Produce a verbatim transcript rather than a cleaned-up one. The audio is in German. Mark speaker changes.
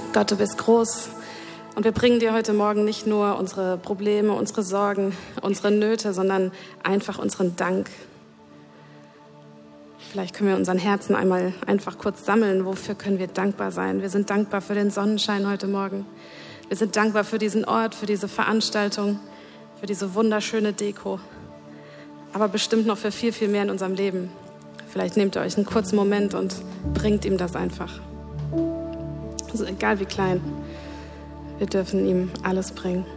Speaker 1: Gott, du bist groß und wir bringen dir heute Morgen nicht nur unsere Probleme, unsere Sorgen, unsere Nöte, sondern einfach unseren Dank. Vielleicht können wir unseren Herzen einmal einfach kurz sammeln. Wofür können wir dankbar sein? Wir sind dankbar für den Sonnenschein heute Morgen. Wir sind dankbar für diesen Ort, für diese Veranstaltung, für diese wunderschöne Deko. Aber bestimmt noch für viel, viel mehr in unserem Leben. Vielleicht nehmt ihr euch einen kurzen Moment und bringt ihm das einfach. Also egal wie klein, wir dürfen ihm alles bringen.